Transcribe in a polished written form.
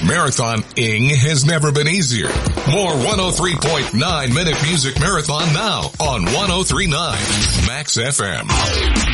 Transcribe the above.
Marathoning has never been easier. More 103.9 Minute Music Marathon now on 103.9 Max FM.